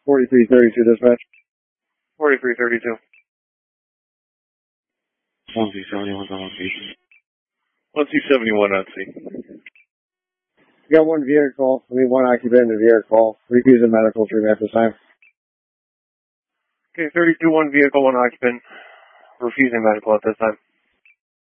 4332 dispatch. 4332. 1C71 on location. 1C71 on C. You got one occupant in the vehicle, refusing medical treatment at this time. Okay, 32, one vehicle, one occupant, refusing medical at this time.